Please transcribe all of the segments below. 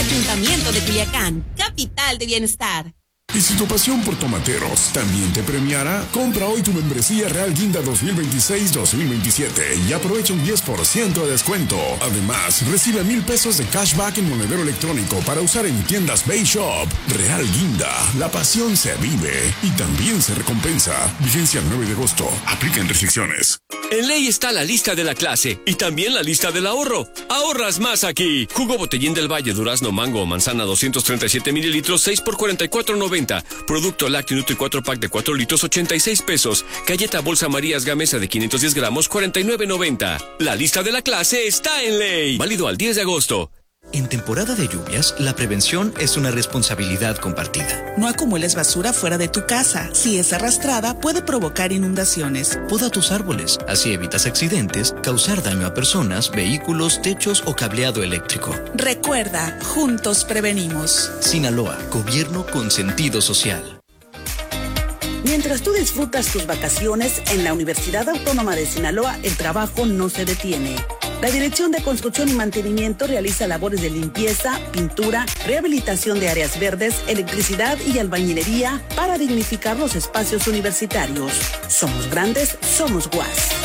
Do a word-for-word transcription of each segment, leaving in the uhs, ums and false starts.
Ayuntamiento de Culiacán, capital de bienestar. Y si tu pasión por tomateros también te premiara, compra hoy tu membresía Real Guinda dos mil veintiséis dos mil veintisiete y aprovecha un diez por ciento de descuento. Además, recibe mil pesos de cashback en monedero electrónico para usar en tiendas Bay Shop. Real Guinda, la pasión se vive y también se recompensa. Vigencia el nueve de agosto. Aplican restricciones. En Ley está la lista de la clase y también la lista del ahorro. Ahorras más aquí. Jugo Botellín del Valle, durazno, mango o manzana doscientos treinta y siete mililitros, seis por cuarenta y cuatro noventa. Producto lácteo Nutri cuatro pack de cuatro litros, ochenta y seis pesos. Galleta Bolsa Marías Gamesa de quinientos diez gramos, cuarenta y nueve noventa. La lista de la clase está en Ley. Válido al diez de agosto. En temporada de lluvias, la prevención es una responsabilidad compartida. No acumules basura fuera de tu casa. Si es arrastrada, puede provocar inundaciones. Poda tus árboles, así evitas accidentes, causar daño a personas, vehículos, techos o cableado eléctrico. Recuerda, juntos prevenimos. Sinaloa, gobierno con sentido social. Mientras tú disfrutas tus vacaciones, en la Universidad Autónoma de Sinaloa, el trabajo no se detiene. La Dirección de Construcción y Mantenimiento realiza labores de limpieza, pintura, rehabilitación de áreas verdes, electricidad y albañilería para dignificar los espacios universitarios. Somos grandes, somos U A S.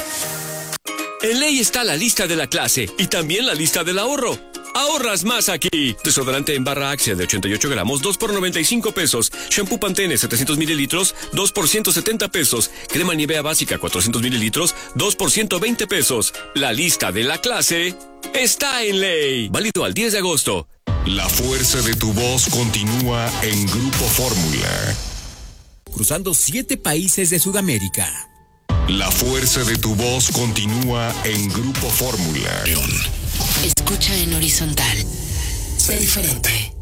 En Ley está la lista de la clase y también la lista del ahorro. Ahorras más aquí. Desodorante en barra Axia de ochenta y ocho gramos, dos por noventa y cinco pesos. Shampoo Pantene setecientos mililitros, dos por ciento setenta pesos. Crema Nivea básica cuatrocientos mililitros, dos por ciento veinte pesos. La lista de la clase está en Ley. Válido al diez de agosto. La fuerza de tu voz continúa en Grupo Fórmula. Cruzando siete países de Sudamérica. La fuerza de tu voz continúa en Grupo Fórmula. Escucha en horizontal. Sé diferente.